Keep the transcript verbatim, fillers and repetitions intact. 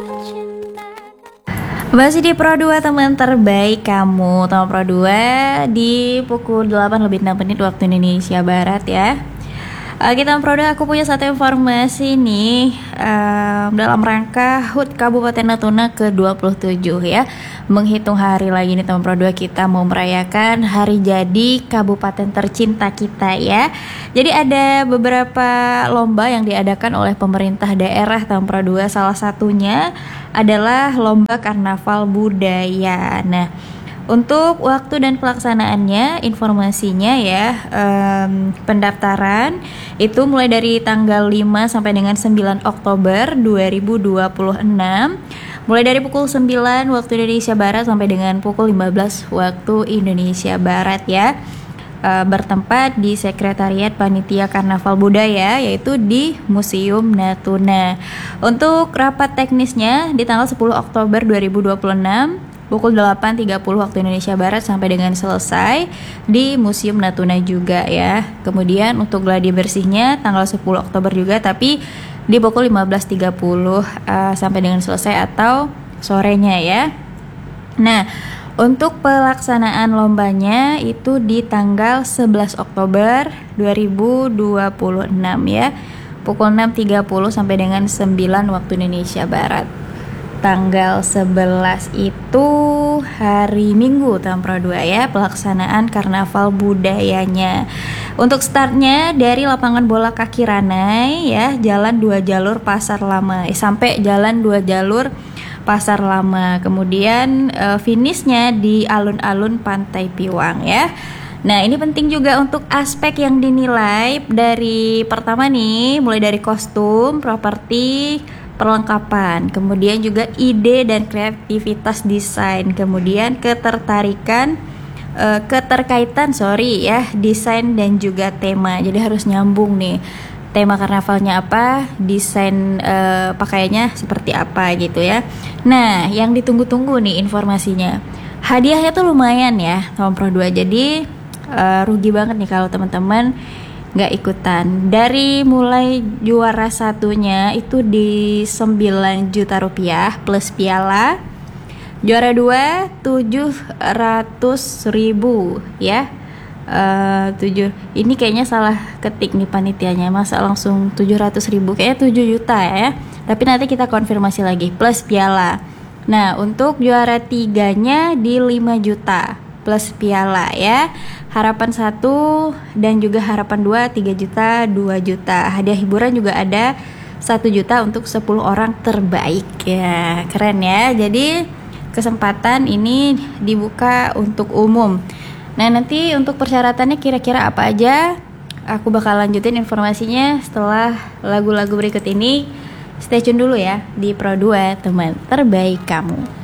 Masih di Pro dua teman terbaik kamu. Teman Pro dua di pukul delapan lebih enam menit waktu Indonesia Barat ya. Uh, kita Pro dua, aku punya satu informasi nih um, dalam rangka H U T Kabupaten Natuna ke dua puluh tujuh ya. Menghitung hari lagi nih teman Pro dua, kita mau merayakan hari jadi kabupaten tercinta kita ya. Jadi ada beberapa lomba yang diadakan oleh pemerintah daerah teman Pro dua. Salah satunya adalah lomba karnaval budaya. Nah, untuk waktu dan pelaksanaannya, informasinya ya, um, pendaftaran itu mulai dari tanggal lima sampai dengan sembilan Oktober dua ribu dua puluh enam, mulai dari pukul sembilan waktu Indonesia Barat sampai dengan pukul lima belas waktu Indonesia Barat ya. Uh, bertempat di Sekretariat Panitia Karnaval Budaya, yaitu di Museum Natuna. Untuk rapat teknisnya di tanggal sepuluh Oktober dua ribu dua puluh enam pukul delapan tiga puluh waktu Indonesia Barat sampai dengan selesai di Museum Natuna juga ya. Kemudian untuk gladi bersihnya tanggal sepuluh Oktober juga, tapi di pukul lima belas tiga puluh uh, sampai dengan selesai atau sorenya ya. Nah, untuk pelaksanaan lombanya itu di tanggal sebelas Oktober dua ribu dua puluh enam ya, pukul enam tiga puluh sampai dengan sembilan waktu Indonesia Barat. Tanggal sebelas itu hari Minggu tahun Pro dua ya, pelaksanaan karnaval budayanya. Untuk startnya dari lapangan bola kaki Ranai ya, jalan dua jalur Pasar Lama eh, sampai jalan dua jalur Pasar Lama. Kemudian uh, finishnya di alun-alun Pantai Piwang ya. Nah, ini penting juga untuk aspek yang dinilai dari pertama nih, mulai dari kostum, properti, perlengkapan, kemudian juga ide dan kreativitas desain, kemudian ketertarikan, uh, keterkaitan sorry ya, desain dan juga tema. Jadi harus nyambung nih. Tema karnavalnya apa, desain uh, pakaiannya seperti apa gitu ya. Nah, yang ditunggu-tunggu nih informasinya. Hadiahnya tuh lumayan ya, tahun Pro dua. Jadi uh, rugi banget nih kalau teman-teman nggak ikutan. Dari mulai juara satunya itu di sembilan juta rupiah plus piala. Juara dua tujuh ratus ribu ya. Uh, tujuh ini kayaknya salah ketik nih panitianya, masa langsung tujuh ratus ribu, kayaknya tujuh juta ya, tapi nanti kita konfirmasi lagi plus piala. Nah, untuk juara tiganya di lima juta plus piala ya. Harapan satu dan juga harapan dua tiga juta, dua juta. Hadiah hiburan juga ada satu juta untuk sepuluh orang terbaik ya. Keren ya. Jadi kesempatan ini dibuka untuk umum. Nah, nanti untuk persyaratannya kira-kira apa aja, aku bakal lanjutin informasinya setelah lagu-lagu berikut ini. Stay tune dulu ya di Pro dua, teman terbaik kamu.